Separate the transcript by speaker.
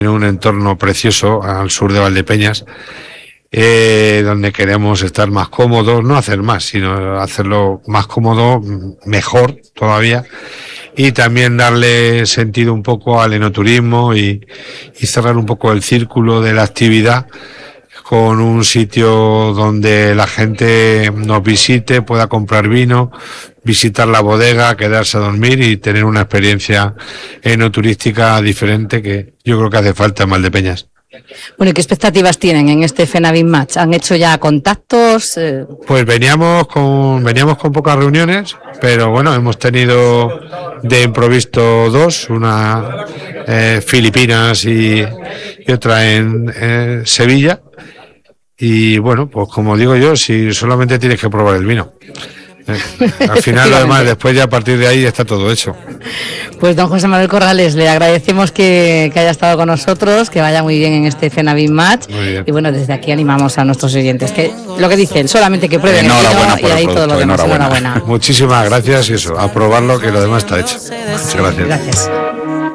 Speaker 1: En un entorno precioso al sur de Valdepeñas, donde queremos estar más cómodos, no hacer más, sino hacerlo más cómodo, mejor todavía, y también darle sentido un poco al enoturismo y cerrar un poco el círculo de la actividad con un sitio donde la gente nos visite, pueda comprar vino, visitar la bodega, quedarse a dormir y tener una experiencia enoturística diferente que yo creo que hace falta en Valdepeñas.
Speaker 2: Bueno, ¿y qué expectativas tienen en este FENAVIM Match? ¿Han hecho ya contactos?
Speaker 1: Pues veníamos con pocas reuniones, pero bueno, hemos tenido de improviso dos, una Filipinas y otra en Sevilla. Y bueno, pues como digo yo, si solamente tienes que probar el vino. Al final lo demás, después ya a partir de ahí está todo hecho.
Speaker 2: Pues don José Manuel Corrales, le agradecemos que haya estado con nosotros, que vaya muy bien en este FENAVIM Match. Y bueno, desde aquí animamos a nuestros oyentes, que lo que dicen, solamente que prueben el vino y ahí todo lo demás. Enhorabuena.
Speaker 1: Muchísimas gracias y eso, a probarlo, que lo demás está hecho. Muchas gracias.
Speaker 2: Gracias.